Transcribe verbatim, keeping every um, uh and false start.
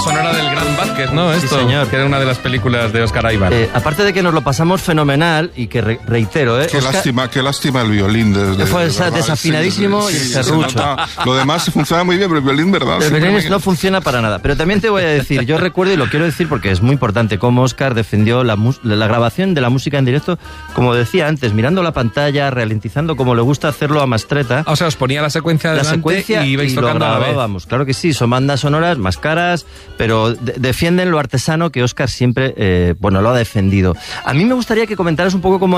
sonora del Gran Vázquez, ¿no? Sí, Esto, señor. que era una de las películas de Oscar Aybar. Eh, aparte de que nos lo pasamos fenomenal y que re reitero, ¿eh? Qué Oscar... lástima, qué lástima el violín. De, de, Fue de verdad, desafinadísimo sí, y sí, serrucho. se nota. Lo demás funciona muy bien, pero el violín, ¿verdad? El Siempre violín me- no funciona para nada. Pero también te voy a decir, yo recuerdo y lo quiero decir porque es muy importante cómo Oscar defendió la, la grabación de la música en directo, como decía antes, mirando la pantalla, ralentizando como le gusta hacerlo a Mastretta. O sea, os ponía la secuencia La adelante secuencia y ibais y lo tocando a la vez. grabábamos. Claro que sí, son bandas sonoras más caras, pero de defienden lo artesano que Oscar siempre, eh, bueno, lo ha defendido. A mí me gustaría que comentaras un poco cómo